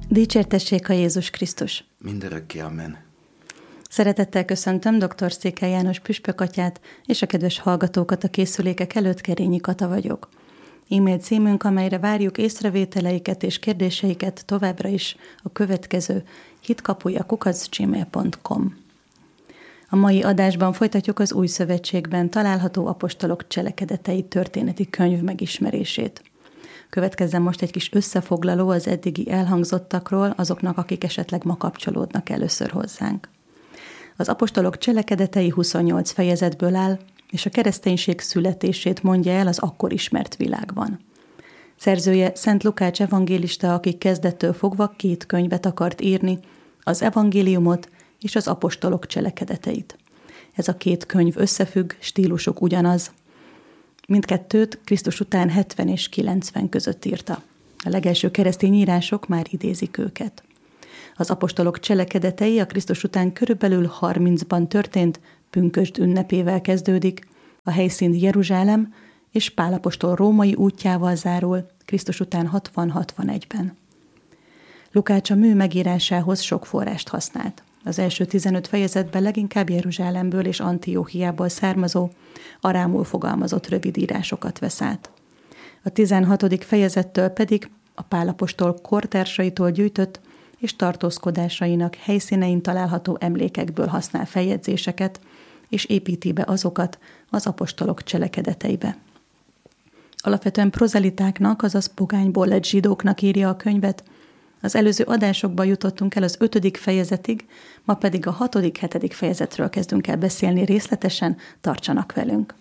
Dicsértessék a Jézus Krisztus! Mindörökké, amen. Szeretettel köszöntöm dr. Székely János püspökatyát és a kedves hallgatókat a készülékek előtt, Kerényi Kata vagyok. E-mail címünk, amelyre várjuk észrevételeiket és kérdéseiket továbbra is a következő hitkapuja@gmail.com. A mai adásban folytatjuk az Új Szövetségben található apostolok cselekedetei történeti könyv megismerését. Következzen most egy kis összefoglaló az eddigi elhangzottakról azoknak, akik esetleg ma kapcsolódnak először hozzánk. Az apostolok cselekedetei 28 fejezetből áll, és a kereszténység születését mondja el az akkor ismert világban. Szerzője Szent Lukács evangélista, aki kezdettől fogva 2 könyvet akart írni, az evangéliumot és az apostolok cselekedeteit. Ez a 2 könyv összefügg, stílusuk ugyanaz. Mindkettőt Krisztus után 70 és 90 között írta. A legelső keresztény írások már idézik őket. Az apostolok cselekedetei a Krisztus után körülbelül 30-ban történt pünkösd ünnepével kezdődik, a helyszín Jeruzsálem, és Pál apostol római útjával zárul Krisztus után 60-61-ben. Lukács a mű megírásához sok forrást használt. Az első 15 fejezetben leginkább Jeruzsálemből és Antióchiából származó, arámul fogalmazott rövid írásokat vesz át. A 16. fejezettől pedig a Pál apostol kortársaitól gyűjtött és tartózkodásainak helyszínein található emlékekből használ feljegyzéseket, és építi be azokat az apostolok cselekedeteibe. Alapvetően prozelitáknak, azaz pogányból lett zsidóknak írja a könyvet. Az előző adásokban jutottunk el az 5. fejezetig, ma pedig a 6.-7. fejezetről kezdünk el beszélni részletesen, tartsanak velünk.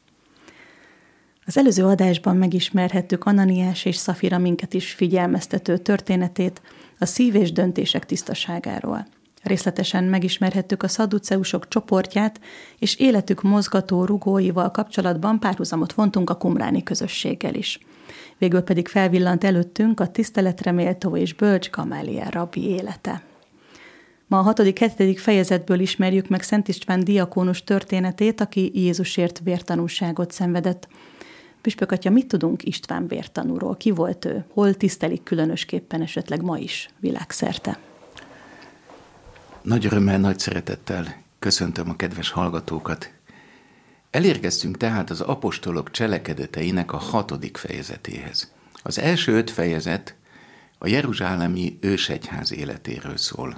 Az előző adásban megismerhettük Ananiás és Szafira minket is figyelmeztető történetét a szív és döntések tisztaságáról. Részletesen megismerhettük a szadduceusok csoportját, és életük mozgató rugóival kapcsolatban párhuzamot vontunk a qumráni közösséggel is. Végül pedig felvillant előttünk a tiszteletre méltó és bölcs Gamáliel rabbi élete. Ma a 6.-7. fejezetből ismerjük meg Szent István diakónus történetét, aki Jézusért vértanúságot szenvedett. Püspök atya, mit tudunk István vértanúról? Ki volt ő? Hol tisztelik különösképpen esetleg ma is világszerte? Nagy örömmel, nagy szeretettel köszöntöm a kedves hallgatókat. Elérkeztünk tehát az apostolok cselekedeteinek a 6. fejezetéhez. Az első 5 fejezet a jeruzsálemi ősegyház életéről szól.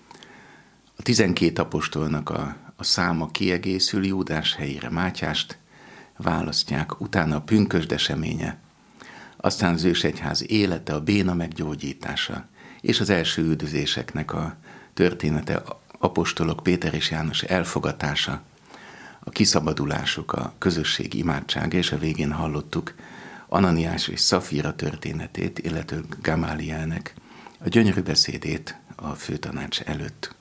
A 12 apostolnak a száma kiegészül, Júdás helyére Mátyást választják, utána a pünkösd eseménye, aztán az ősegyház élete, a béna meggyógyítása, és az első üldözéseknek a története, apostolok Péter és János elfogatása, a kiszabadulásuk, a közösség imádsága, és a végén hallottuk Ananiás és Szafira történetét, illetve Gamálielnek a gyönyörű beszédét a főtanács előtt.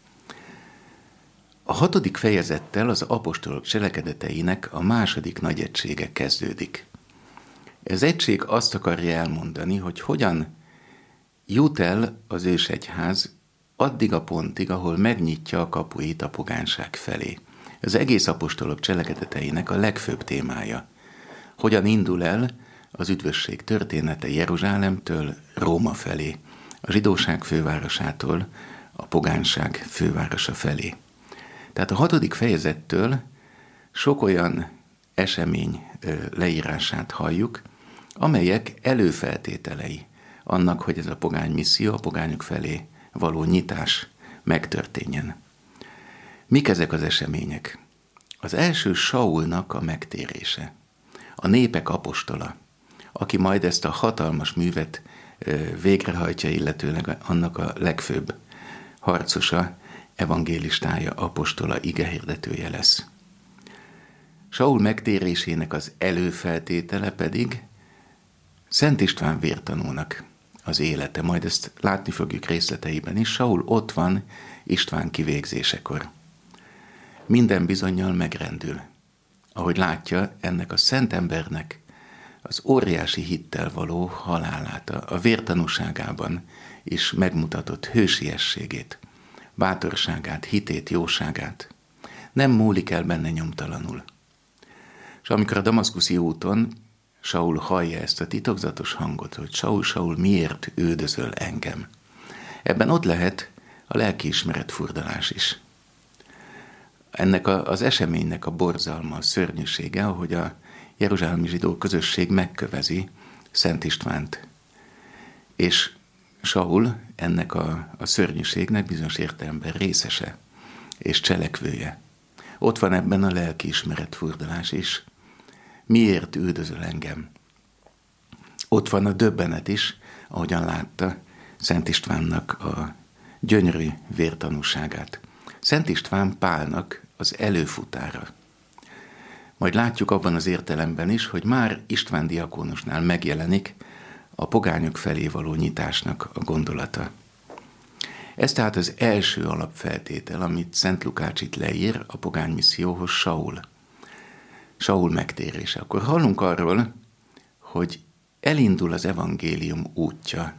A 6. fejezettel az apostolok cselekedeteinek a második nagy egysége kezdődik. Ez egység azt akarja elmondani, hogy hogyan jut el az ősegyház addig a pontig, ahol megnyitja a kapuit a pogányság felé. Az egész apostolok cselekedeteinek a legfőbb témája. Hogyan indul el az üdvösség története Jeruzsálemtől Róma felé, a zsidóság fővárosától a pogányság fővárosa felé. Tehát a 6. fejezettől sok olyan esemény leírását halljuk, amelyek előfeltételei annak, hogy ez a pogány misszió, a pogányok felé való nyitás megtörténjen. Mik ezek az események? Az első Saulnak a megtérése, a népek apostola, aki majd ezt a hatalmas művet végrehajtja, illetőleg annak a legfőbb harcosa, evangélistája, apostola, igehirdetője lesz. Saul megtérésének az előfeltétele pedig Szent István vértanúnak az élete. Majd ezt látni fogjuk részleteiben is. Saul ott van István kivégzésekor. Minden bizonnyal megrendül, ahogy látja ennek a szent embernek az óriási hittel való halálát, a vértanúságában is megmutatott hősiességét, bátorságát, hitét, jóságát. Nem múlik el benne nyomtalanul. És amikor a damaszkuszi úton Saul hallja ezt a titokzatos hangot, hogy Saul, Saul, miért üldözöl engem? Ebben ott lehet a lelkiismeret furdalás is. Ennek az eseménynek a borzalma, a szörnyűsége, ahogy a jeruzsálemi zsidó közösség megkövezi Szent Istvánt. És Saul ennek a szörnyűségnek bizonyos értelemben részese és cselekvője. Ott van ebben a lelkiismeret furdalás is. Miért üldözöl engem? Ott van a döbbenet is, ahogyan látta Szent Istvánnak a gyönyörű vértanúságát. Szent István Pálnak az előfutára. Majd látjuk abban az értelemben is, hogy már István diakónusnál megjelenik a pogányok felé való nyitásnak a gondolata. Ez tehát az első alapfeltétel, amit Szent Lukács itt leír a pogány misszióhoz, Saul megtérése. Akkor hallunk arról, hogy elindul az evangélium útja.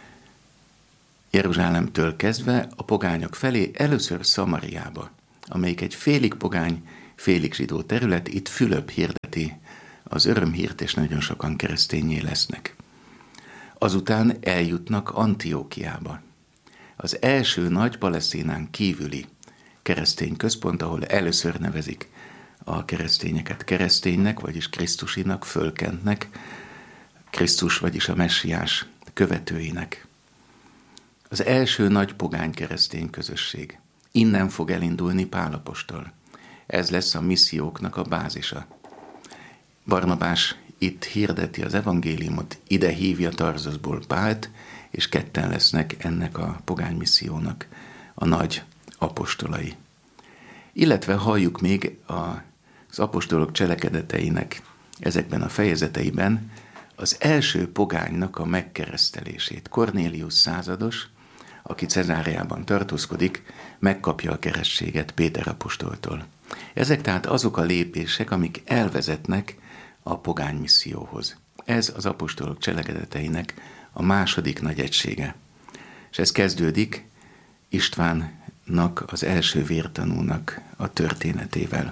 Jeruzsálemtől kezdve a pogányok felé, először Szamariába, amelyik egy félig pogány, félig zsidó terület, itt Fülöp hirdeti az örömhírt, és nagyon sokan kereszténnyé lesznek. Azután eljutnak Antiókiába, az első nagy Palesztinán kívüli keresztény központ, ahol először nevezik a keresztényeket kereszténynek, vagyis krisztusinak, fölkentnek, Krisztus, vagyis a messiás követőinek. Az első nagy pogány keresztény közösség. Innen fog elindulni Pál apostol. Ez lesz a misszióknak a bázisa. Barnabás itt hirdeti az evangéliumot, ide hívja Tarzuszból Pált, és ketten lesznek ennek a pogány missziónak a nagy apostolai. Illetve halljuk még az apostolok cselekedeteinek ezekben a fejezeteiben az első pogánynak a megkeresztelését. Kornélius százados, aki Cezáreában tartózkodik, megkapja a keresztséget Péter apostoltól. Ezek tehát azok a lépések, amik elvezetnek a pogány misszióhoz. Ez az apostolok cselekedeteinek a második nagy egysége. És ez kezdődik Istvánnak, az első vértanúnak a történetével.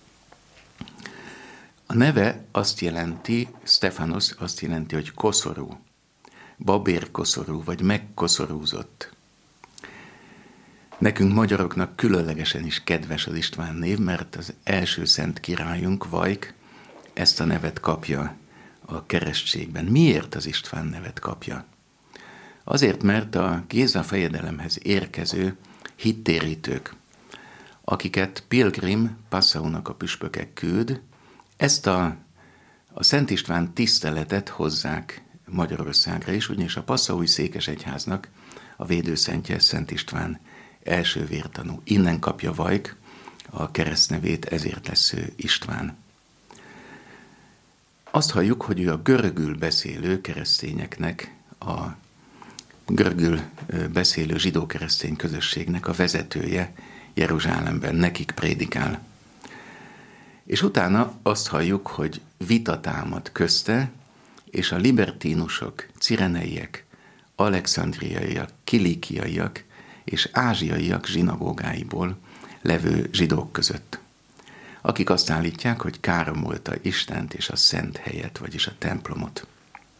A neve azt jelenti, Stefanos azt jelenti, hogy koszorú, babérkoszorú, vagy megkoszorúzott. Nekünk magyaroknak különlegesen is kedves az István név, mert az első szent királyunk, Vajk, ezt a nevet kapja a keresztségben. Miért az István nevet kapja? Azért, mert a Géza fejedelemhez érkező hittérítők, akiket Pilgrim Passaunak a püspökek küld, ezt a Szent István tiszteletet hozzák Magyarországra is, ugyanis a Passaui székesegyháznak a védőszentje Szent István első vértanú. Innen kapja Vajk a keresztnevét, ezért lesz ő István. Azt halljuk, hogy ő a görögül beszélő keresztényeknek, a görögül beszélő zsidó-keresztény közösségnek a vezetője Jeruzsálemben, nekik prédikál. És utána azt halljuk, hogy vita támad közte, és a libertínusok, cireneiek, alexandriaiak, kilikiaiak és ázsiaiak zsinagógáiból levő zsidók között, akik azt állítják, hogy káromolta Istent és a szent helyet, vagyis a templomot.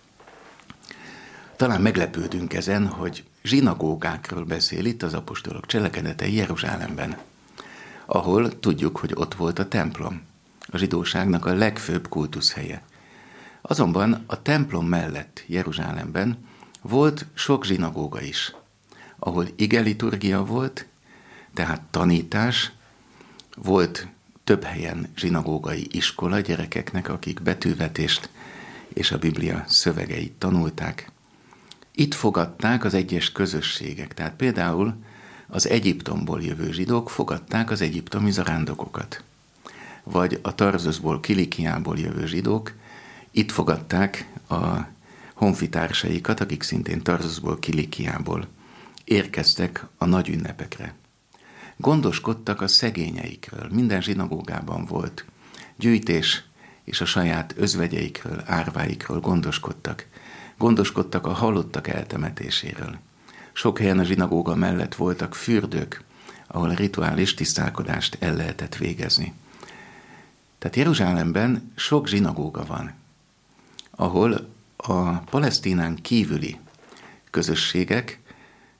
Talán meglepődünk ezen, hogy zsinagógákról beszél itt az apostolok cselekedetei Jeruzsálemben, ahol tudjuk, hogy ott volt a templom, a zsidóságnak a legfőbb kultuszhelye. Azonban a templom mellett Jeruzsálemben volt sok zsinagóga is, ahol igeliturgia volt, tehát tanítás, volt több helyen zsinagógai iskola gyerekeknek, akik betűvetést és a Biblia szövegeit tanulták. Itt fogadták az egyes közösségek, tehát például az Egyiptomból jövő zsidók fogadták az egyiptomi zarándokokat, vagy a Tarzuszból, Kilikiából jövő zsidók itt fogadták a honfitársaikat, akik szintén Tarzuszból, Kilikiából érkeztek a nagy ünnepekre. Gondoskodtak a szegényeikről, minden zsinagógában volt gyűjtés, és a saját özvegyeikről, árváikról gondoskodtak. Gondoskodtak a halottak eltemetéséről. Sok helyen a zsinagóga mellett voltak fürdők, ahol a rituális tisztálkodást el lehetett végezni. Tehát Jeruzsálemben sok zsinagóga van, ahol a Palesztinán kívüli közösségek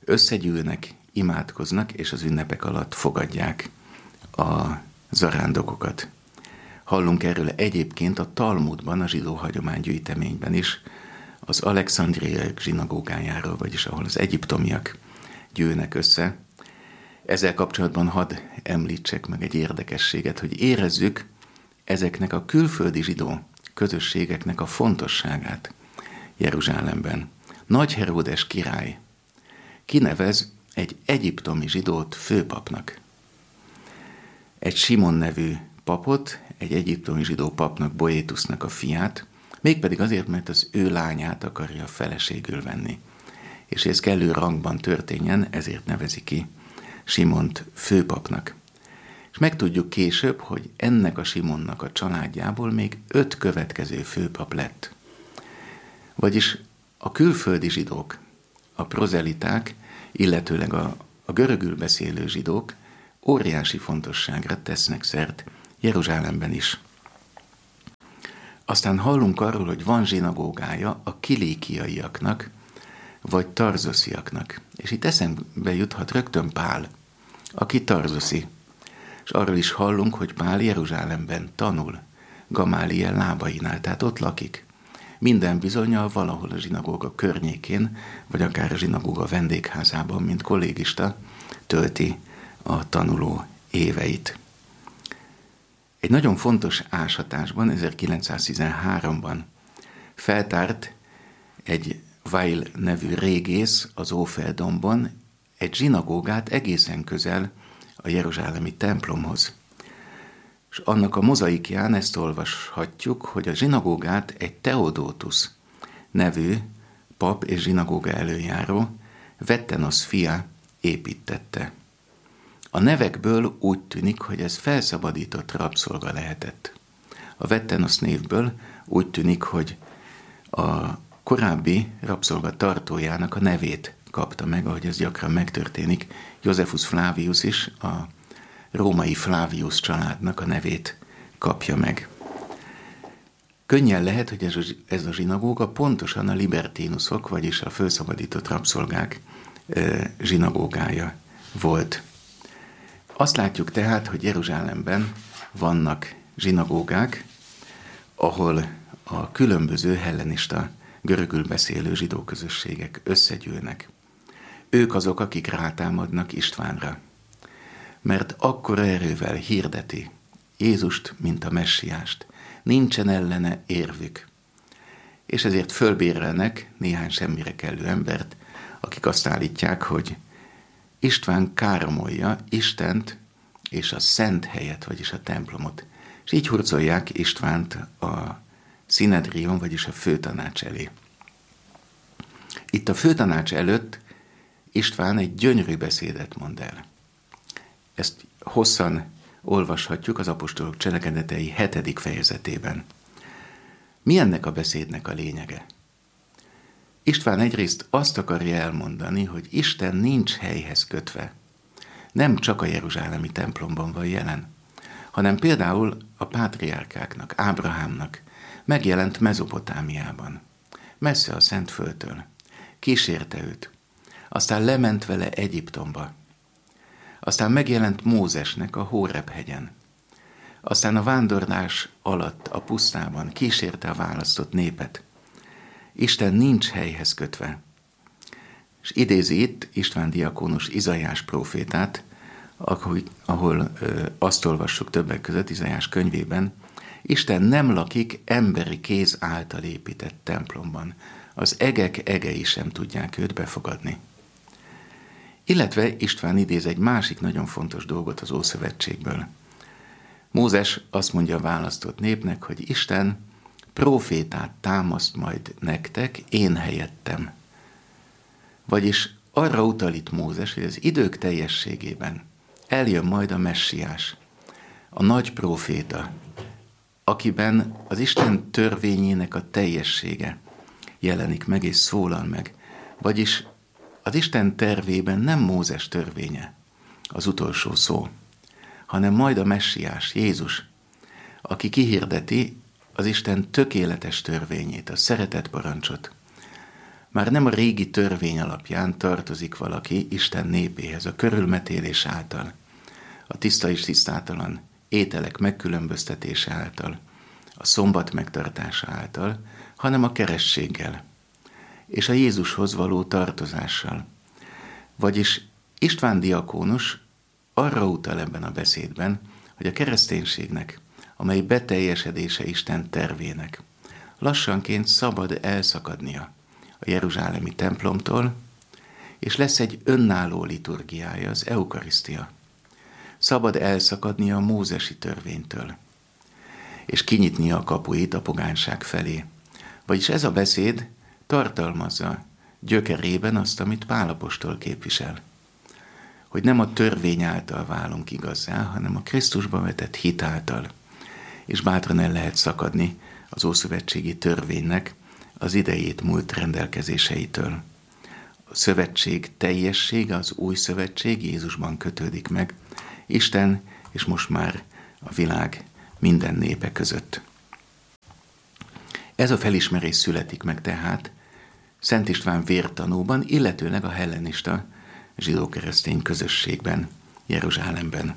összegyűlnek, imádkoznak, és az ünnepek alatt fogadják a zarándokokat. Hallunk erről egyébként a Talmudban, a zsidó hagyománygyűjteményben is, az Alexandriai zsinagógájáról, vagyis ahol az egyiptomiak gyűlnek össze. Ezzel kapcsolatban hadd említsek meg egy érdekességet, hogy érezzük ezeknek a külföldi zsidó közösségeknek a fontosságát Jeruzsálemben. Nagy Heródes király kinevez egy egyiptomi zsidót főpapnak. Egy Simon nevű papot, egy egyiptomi zsidó papnak, Boétusznak a fiát, mégpedig azért, mert az ő lányát akarja feleségül venni. És ez kellő rangban történjen, ezért nevezi ki Simont főpapnak. És megtudjuk később, hogy ennek a Simonnak a családjából még 5 következő főpap lett. Vagyis a külföldi zsidók, a prozeliták, illetőleg a görögül beszélő zsidók óriási fontosságra tesznek szert Jeruzsálemben is. Aztán hallunk arról, hogy van zsinagógája a kilékiaiaknak, vagy tarzosziaknak. És itt eszembe juthat rögtön Pál, aki tarzoszi. És arról is hallunk, hogy Pál Jeruzsálemben tanul, Gamáliel lábainál, tehát ott lakik. Minden bizonnyal valahol a zsinagóga környékén, vagy akár a zsinagóga vendégházában, mint kollégista, tölti a tanuló éveit. Egy nagyon fontos ásatásban, 1913-ban feltárt egy Weil nevű régész az Ófeldombon egy zsinagógát egészen közel a jeruzsálemi templomhoz. És annak a mozaikján ezt olvashatjuk, hogy a zsinagógát egy Teodótusz nevű pap és zsinagóga előjáró, Vettenosz fia építtette. A nevekből úgy tűnik, hogy ez felszabadított rabszolga lehetett. A Vettenosz névből úgy tűnik, hogy a korábbi rabszolga tartójának a nevét kapta meg, ahogy ez gyakran megtörténik. Josephus Flavius is a római Flavius családnak a nevét kapja meg. Könnyen lehet, hogy ez a zsinagóga pontosan a libertinusok, vagyis a felszabadított rabszolgák zsinagógája volt. Azt látjuk tehát, hogy Jeruzsálemben vannak zsinagógák, ahol a különböző hellenista, görögül beszélő zsidó közösségek összegyűlnek. Ők azok, akik rátámadnak Istvánra, mert akkora erővel hirdeti Jézust, mint a messiást. Nincsen ellene érvük. És ezért fölbérelnek néhány semmire kellő embert, akik azt állítják, hogy István káromolja Istent és a szent helyet, vagyis a templomot. És így hurcolják Istvánt a Szinedrion, vagyis a főtanács elé. Itt a főtanács előtt István egy gyönyörű beszédet mond el. Ezt hosszan olvashatjuk az apostolok cselekedetei 7. fejezetében. Mi ennek a beszédnek a lényege? István egyrészt azt akarja elmondani, hogy Isten nincs helyhez kötve. Nem csak a jeruzsálemi templomban van jelen, hanem például a pátriárkáknak, Ábrahámnak megjelent Mezopotámiában, messze a Szentföldtől. Kísérte őt, aztán lement vele Egyiptomba, aztán megjelent Mózesnek a Hóreb-hegyen, aztán a vándorlás alatt a pusztában kísérte a választott népet. Isten nincs helyhez kötve. És idézi itt István diakónus Izaiás prófétát, ahol azt olvassuk többek között Izaiás könyvében, Isten nem lakik emberi kéz által épített templomban. Az egek egei sem tudják őt befogadni. Illetve István idéz egy másik nagyon fontos dolgot az Ószövetségből. Mózes azt mondja a választott népnek, hogy Isten prófétát támaszt majd nektek, én helyettem. Vagyis arra utal itt Mózes, hogy az idők teljességében eljön majd a messiás, a nagy próféta, akiben az Isten törvényének a teljessége jelenik meg és szólal meg. Vagyis az Isten tervében nem Mózes törvénye az utolsó szó, hanem majd a messiás, Jézus, aki kihirdeti az Isten tökéletes törvényét, a szeretet parancsot. Már nem a régi törvény alapján tartozik valaki Isten népéhez, a körülmetélés által, a tiszta és tisztátalan ételek megkülönböztetése által, a szombat megtartása által, hanem a kerességgel és a Jézushoz való tartozással. Vagyis István diakónus arra utal ebben a beszédben, hogy a kereszténységnek, amely beteljesedése Isten tervének, lassanként szabad elszakadnia a jeruzsálemi templomtól, és lesz egy önálló liturgiája, az eukarisztia. Szabad elszakadnia a mózesi törvénytől, és kinyitnia a kapuit a pogányság felé. Vagyis ez a beszéd tartalmazza gyökerében azt, amit Pál apostol képvisel. Hogy nem a törvény által válunk igazzá, hanem a Krisztusba vetett hit által. És bátran el lehet szakadni az ószövetségi törvénynek az idejét múlt rendelkezéseitől. A szövetség teljessége, az új szövetség Jézusban kötődik meg, Isten és most már a világ minden népe között. Ez a felismerés születik meg tehát Szent István vértanúban, illetőleg a hellenista zsidó-keresztény közösségben, Jeruzsálemben.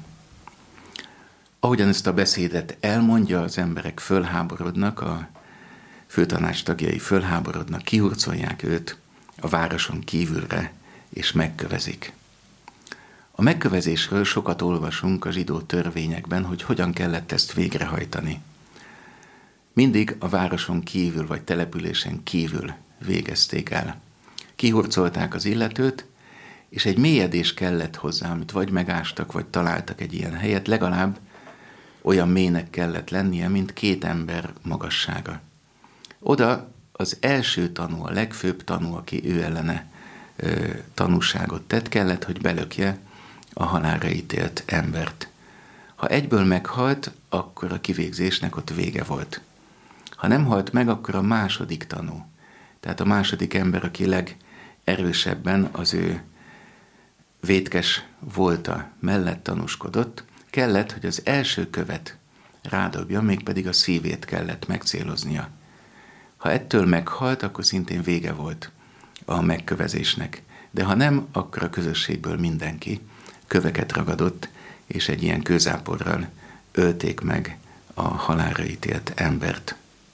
Ahogyan ezt a beszédet elmondja, az emberek fölháborodnak, a főtanács tagjai fölháborodnak, kihurcolják őt a városon kívülre, és megkövezik. A megkövezésről sokat olvasunk a zsidó törvényekben, hogy hogyan kellett ezt végrehajtani. Mindig a városon kívül, vagy településen kívül végezték el. Kihurcolták az illetőt, és egy mélyedés kellett hozzá, amit vagy megástak, vagy találtak egy ilyen helyet, legalább olyan mélynek kellett lennie, mint 2 ember magassága. Oda az első tanú, a legfőbb tanú, aki ő ellene tanúságot tett, kellett, hogy belökje a halálra ítélt embert. Ha egyből meghalt, akkor a kivégzésnek ott vége volt. Ha nem halt meg, akkor a második tanú, tehát a második ember, aki legerősebben az ő vétkes volta mellett tanúskodott, kellett, hogy az első követ rádobja, mégpedig a szívét kellett megcéloznia. Ha ettől meghalt, akkor szintén vége volt a megkövezésnek. De ha nem, akkor a közösségből mindenki köveket ragadott, és egy ilyen kőzáporral ölték meg a halálra ítélt embert.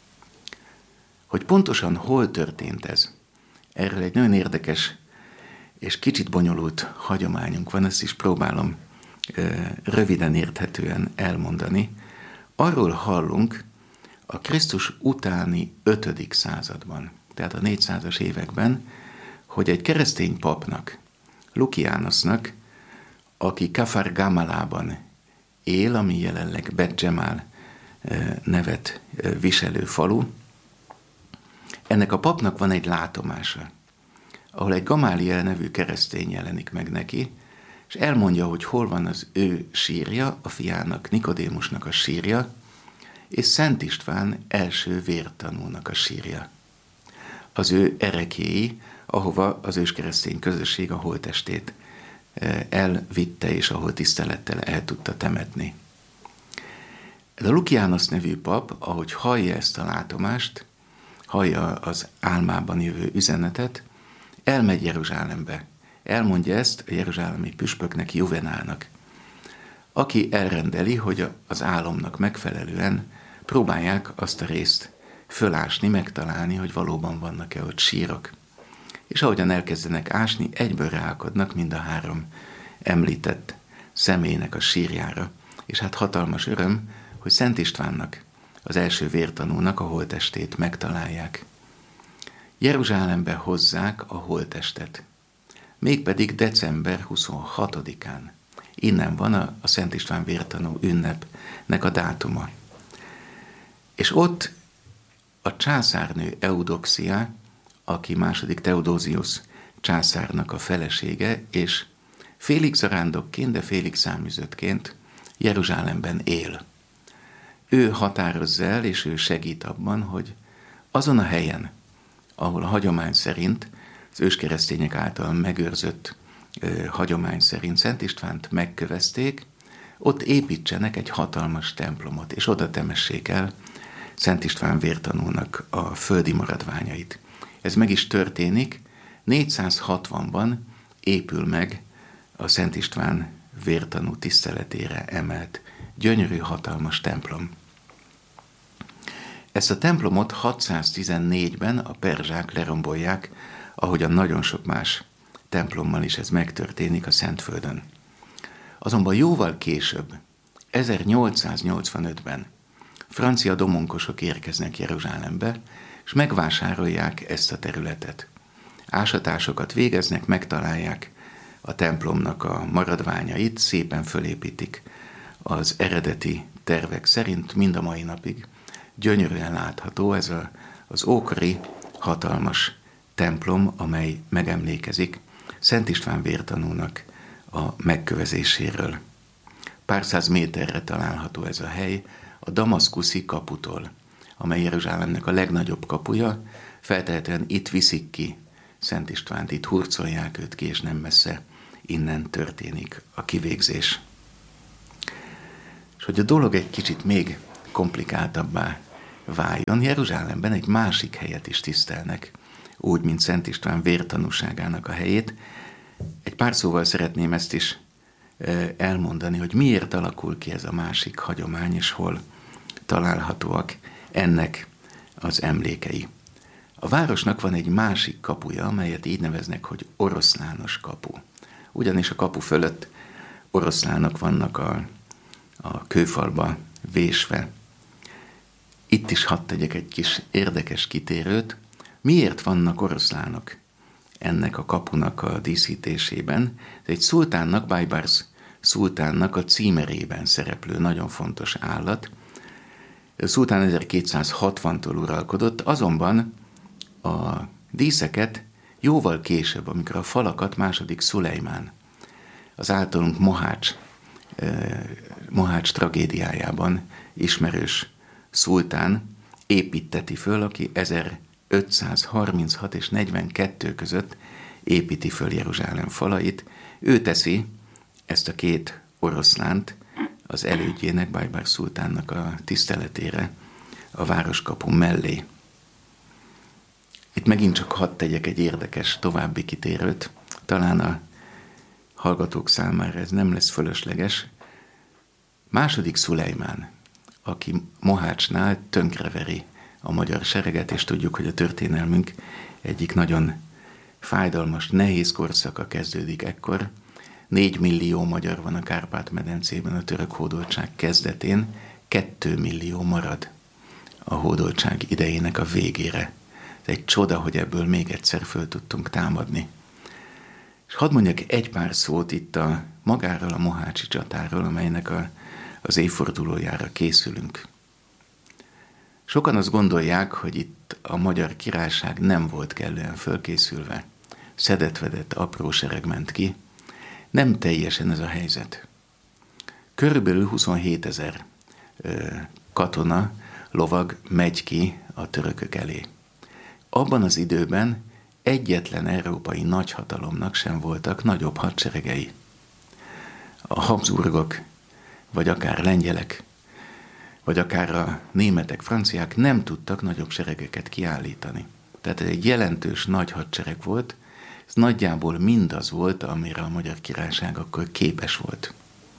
Hogy pontosan hol történt ez? Erről egy nagyon érdekes és kicsit bonyolult hagyományunk van, ezt is próbálom röviden érthetően elmondani. Arról hallunk a Krisztus utáni 5. században, tehát a 400-as években, hogy egy keresztény papnak, Lukiánosznak, aki Kafar Gamalában él, ami jelenleg Bet Dzsemál nevet viselő falu, ennek a papnak van egy látomása, ahol egy Gamáliel nevű keresztény jelenik meg neki, és elmondja, hogy hol van az ő sírja, a fiának, Nikodémusnak a sírja, és Szent István első vértanúnak a sírja. Az ő ereklyéi, ahova az őskeresztény közösség a holttestét elvitte, és ahol tisztelettel el tudta temetni. De Lukiánosz nevű pap, ahogy hallja ezt a látomást, hallja az álmában jövő üzenetet, elmegy Jeruzsálembe. Elmondja ezt a jeruzsálemi püspöknek, Juvenálnak, aki elrendeli, hogy az álomnak megfelelően próbálják azt a részt fölásni, megtalálni, hogy valóban vannak-e ott sírok. És ahogyan elkezdenek ásni, egyből ráakadnak mind a 3 említett személynek a sírjára. És hát hatalmas öröm, hogy Szent Istvánnak, az első vértanúnak a holttestét megtalálják. Jeruzsálembe hozzák a holttestet, mégpedig december 26-án. Innen van a Szent István vértanú ünnepnek a dátuma. És ott a császárnő Eudoxia, aki második Theodosius császárnak a felesége, és félig zarándokként, de félig száműzöttként Jeruzsálemben él. Ő határozza el, és ő segít abban, hogy azon a helyen, ahol a hagyomány szerint, az őskeresztények által megőrzött hagyomány szerint Szent Istvánt megkövezték, ott építsenek egy hatalmas templomot, és oda temessék el Szent István vértanúnak a földi maradványait. ez meg is történik. 460-ban épül meg a Szent István vértanú tiszteletére emelt gyönyörű, hatalmas templom. Ezt a templomot 614-ben a perzsák lerombolják, ahogyan nagyon sok más templommal is ez megtörténik a Szentföldön. Azonban jóval később, 1885-ben francia domonkosok érkeznek Jeruzsálembe, és megvásárolják ezt a területet. Ásatásokat végeznek, megtalálják a templomnak a maradványait, szépen fölépítik az eredeti tervek szerint, mind a mai napig. Gyönyörűen látható ez az ókori hatalmas templom, amely megemlékezik Szent István vértanúnak a megkövezéséről. Pár száz méterre található ez a hely a damaszkuszi kaputól, amely Jeruzsálemnek a legnagyobb kapuja, feltehetően itt viszik ki Szent Istvánt, itt hurcolják őt ki, és nem messze innen történik a kivégzés. És hogy a dolog egy kicsit még komplikáltabbá váljon, Jeruzsálemben egy másik helyet is tisztelnek, úgy, mint Szent István vértanúságának a helyét. Egy pár szóval szeretném ezt is elmondani, hogy miért alakul ki ez a másik hagyomány, és hol találhatóak ennek az emlékei. A városnak van egy másik kapuja, amelyet így neveznek, hogy oroszlános kapu. Ugyanis a kapu fölött oroszlánok vannak a kőfalba vésve. Itt is hadd tegyek egy kis érdekes kitérőt. Miért vannak oroszlánok ennek a kapunak a díszítésében? Ez egy szultánnak, Baybars szultánnak a címerében szereplő nagyon fontos állat. A szultán 1260-tól uralkodott, azonban a díszeket jóval később, amikor a falakat második Szulejmán, az általunk Mohács tragédiájában ismerős szultán építteti föl, aki 1536 és 42 között építi föl Jeruzsálem falait. Ő teszi ezt a két oroszlánt az elődjének, Baybars szultánnak a tiszteletére a városkapu mellé. Itt megint csak hadd tegyek egy érdekes további kitérőt, talán a hallgatók számára ez nem lesz fölösleges. Második Szulejmán, aki Mohácsnál tönkreveri a magyar sereget, és tudjuk, hogy a történelmünk egyik nagyon fájdalmas, nehéz korszaka kezdődik ekkor. 4 millió magyar van a Kárpát-medencében a török hódoltság kezdetén, 2 millió marad a hódoltság idejének a végére. Ez egy csoda, hogy ebből még egyszer föl tudtunk támadni. És hadd mondjak egy pár szót itt magáról a mohácsi csatáról, amelynek az évfordulójára készülünk. Sokan azt gondolják, hogy itt a magyar királyság nem volt kellően fölkészülve, szedett-vedett apró sereg ment ki. Nem teljesen ez a helyzet. Körülbelül 27 000 katona, lovag megy ki a törökök elé. Abban az időben egyetlen európai nagyhatalomnak sem voltak nagyobb hadseregei. A Habsburgok, vagy akár lengyelek, vagy akár a németek, franciák nem tudtak nagyobb seregeket kiállítani. Tehát ez egy jelentős nagy hadsereg volt, ez nagyjából mindaz volt, amire a Magyar Királyság akkor képes volt.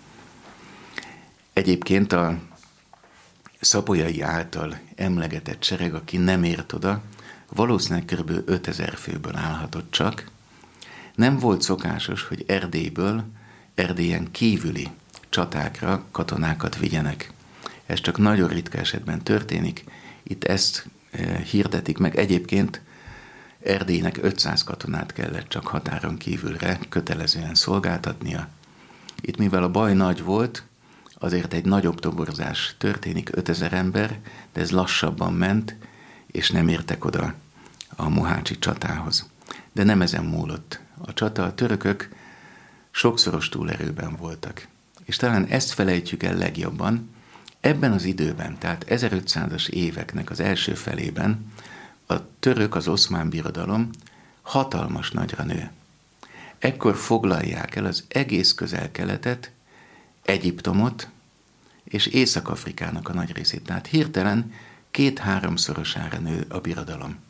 Egyébként a Szapolyai által emlegetett sereg, aki nem ért oda, valószínűleg kb. 5000 főből állhatott csak. Nem volt szokásos, hogy Erdélyen kívüli csatákra katonákat vigyenek. Ez csak nagyon ritka esetben történik. Itt ezt hirdetik meg. Egyébként Erdélynek 500 katonát kellett csak határon kívülre kötelezően szolgáltatnia. Itt mivel a baj nagy volt, azért egy nagyobb toborzás történik, 5000 ember, de ez lassabban ment, és nem értek oda a mohácsi csatához. De nem ezen múlott a csata, a törökök sokszoros túlerőben voltak. És talán ezt felejtjük el legjobban, ebben az időben, tehát 1500-as éveknek az első felében a török, az Oszmán Birodalom hatalmas nagyra nő. Ekkor foglalják el az egész Közel-Keletet, Egyiptomot és Észak-Afrikának a nagy részét. Tehát hirtelen 2-3-szorosára nő a birodalom.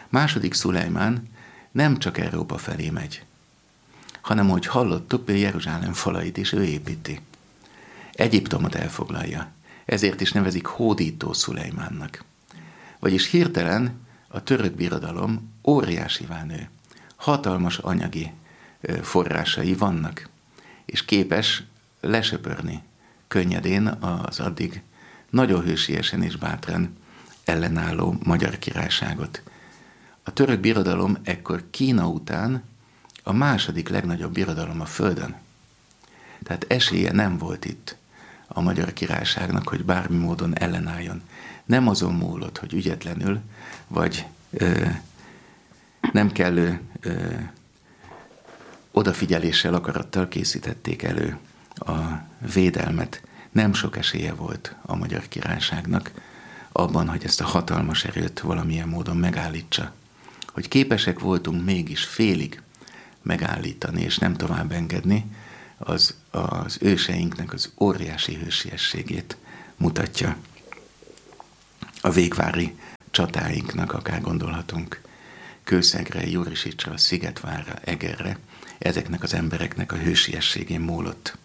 Második Szulejmán nem csak Európa felé megy, hanem, hogy hallottuk, Jeruzsálem falait is ő építi. Egyiptomot elfoglalja, ezért is nevezik hódító Szulejmánnak. Vagyis hirtelen a török birodalom óriásivá nő. Hatalmas anyagi forrásai vannak, és képes lesöpörni könnyedén az addig nagyon hősiesen és bátran ellenálló Magyar Királyságot. A török birodalom ekkor Kína után a második legnagyobb birodalom a földön. Tehát esélye nem volt itt a Magyar Királyságnak, hogy bármi módon ellenálljon. Nem azon múlott, hogy ügyetlenül, vagy nem kellő odafigyeléssel, akarattal készítették elő a védelmet. Nem sok esélye volt a Magyar Királyságnak abban, hogy ezt a hatalmas erőt valamilyen módon megállítsa. Hogy képesek voltunk mégis félig megállítani, és nem tovább engedni, az őseinknek az óriási hősiességét mutatja. A végvári csatáinknak akár gondolhatunk Kőszegre, Jurisicsra, Szigetvárra, Egerre, ezeknek az embereknek a hősiességén múlott.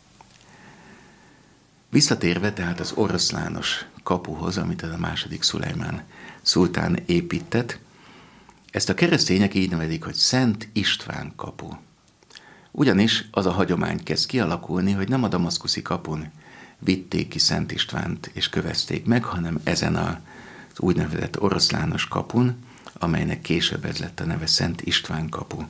Visszatérve tehát az oroszlános kapuhoz, amit a második Szulejmán szultán épített, ezt a keresztények így nevezik, hogy Szent István kapu. Ugyanis az a hagyomány kezd kialakulni, hogy nem a damaszkuszi kapun vitték ki Szent Istvánt és kövezték meg, hanem ezen az úgynevezett oroszlános kapun, amelynek később ez lett a neve Szent István kapu.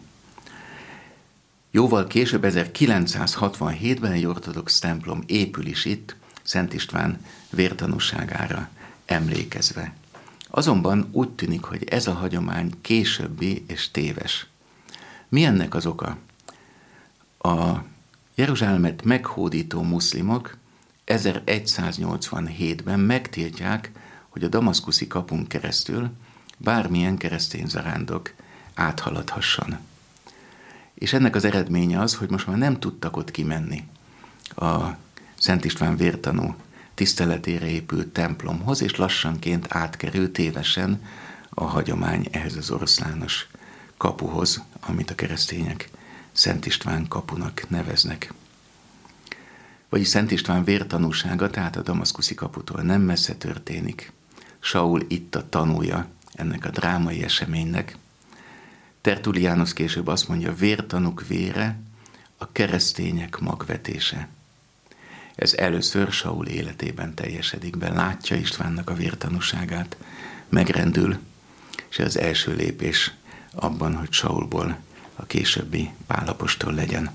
Jóval később, 1967-ben egy ortodox templom épül is itt, Szent István vértanúságára emlékezve. Azonban úgy tűnik, hogy ez a hagyomány későbbi és téves. Mi ennek az oka? A Jeruzsálemet meghódító muszlimok 1187-ben megtiltják, hogy a damaszkuszi kapun keresztül bármilyen keresztény zarándok áthaladhasson. És ennek az eredménye az, hogy most már nem tudtak ott kimenni a Szent István vértanú tiszteletére épült templomhoz, és lassanként átkerült tévesen a hagyomány ehhez az oroszlános kapuhoz, amit a keresztények Szent István kapunak neveznek. Vagyis Szent István vértanúsága, tehát a damaszkuszi kaputól nem messze történik. Saul itt a tanúja ennek a drámai eseménynek. Tertullianus később azt mondja, vértanúk vére, a keresztények magvetése. Ez először Saul életében teljesedik be, látja Istvánnak a vértanúságát, megrendül, és ez az első lépés abban, hogy Saulból a későbbi Pál apostol legyen.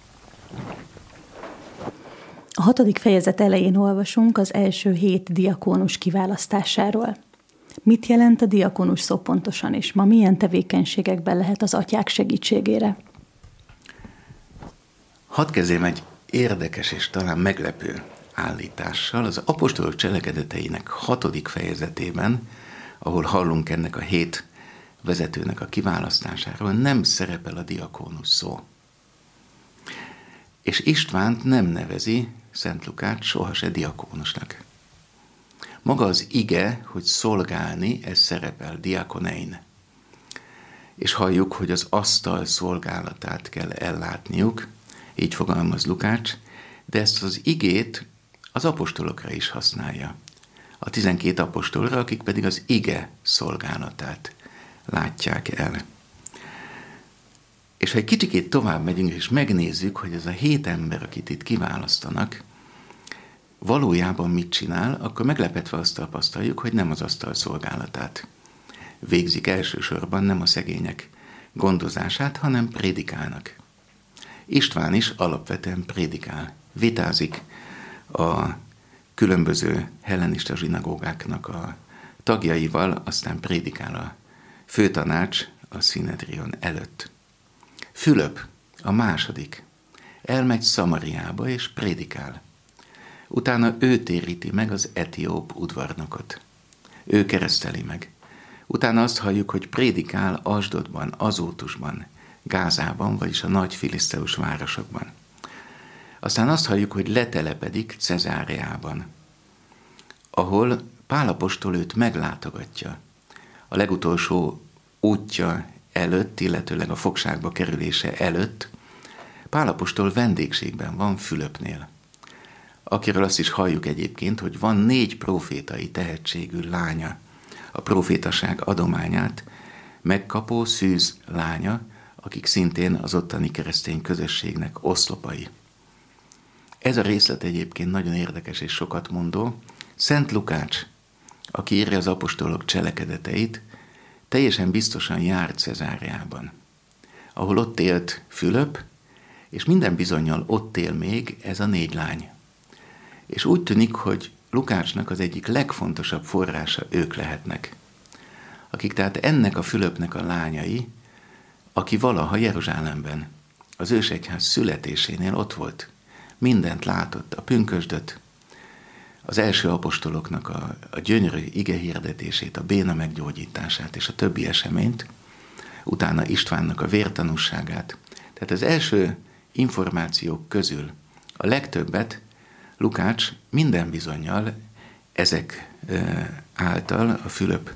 A 6. fejezet elején olvasunk az első 7 diakónus kiválasztásáról. Mit jelent a diakónus szó pontosan, és ma milyen tevékenységekben lehet az atyák segítségére? Hadd kezdjem egy érdekes és talán meglepő állítással. Az apostolok cselekedeteinek 6. fejezetében, ahol hallunk ennek a 7 vezetőnek a kiválasztásáról, nem szerepel a diakónus szó. És Istvánt nem nevezi Szent Lukát soha se diakónusnak. Maga az ige, hogy szolgálni, ez szerepel, diakonein. És halljuk, hogy az asztal szolgálatát kell ellátniuk, így fogalmaz Lukács, de ezt az igét az apostolokra is használja. A 12 apostolra, akik pedig az ige szolgálatát látják el. És ha egy kicsikét tovább megyünk, és megnézzük, hogy ez a 7 ember, akit itt kiválasztanak, valójában mit csinál, akkor meglepetve azt tapasztaljuk, hogy nem az asztal szolgálatát végzik elsősorban, nem a szegények gondozását, hanem prédikálnak. István is alapvetően prédikál, vitázik a különböző hellenista zsinagógáknak a tagjaival, aztán prédikál a főtanács a Szinedrion előtt. Fülöp, a második, elmegy Szamariába és prédikál. Utána ő téríti meg az etióp udvarnokot. Ő kereszteli meg. Utána azt halljuk, hogy prédikál Asdodban, Azótusban, Gázában, vagyis a nagy filiszteus városokban. Aztán azt halljuk, hogy letelepedik Cezáreában, ahol Pál apostol őt meglátogatja. A legutolsó útja előtt, illetőleg a fogságba kerülése előtt Pál apostol vendégségben van Fülöpnél, akiről azt is halljuk egyébként, hogy van 4 profétai tehetségű lánya, a profétaság adományát megkapó Szűz lánya, akik szintén az ottani keresztény közösségnek oszlopai. Ez a részlet egyébként nagyon érdekes és sokat mondó. Szent Lukács, aki írja az apostolok cselekedeteit, teljesen biztosan járt Cezáreában, ahol ott élt Fülöp, és minden bizonnyal ott él még ez a 4 lány. És úgy tűnik, hogy Lukácsnak az egyik legfontosabb forrása ők lehetnek, akik tehát ennek a Fülöpnek a lányai, aki valaha Jeruzsálemben, az ősegyház születésénél ott volt, mindent látott, a pünkösdöt, az első apostoloknak a gyönyörű igehirdetését, a béna meggyógyítását és a többi eseményt, utána Istvánnak a vértanússágát. Tehát az első információk közül a legtöbbet Lukács minden bizonnyal ezek által, a Fülöp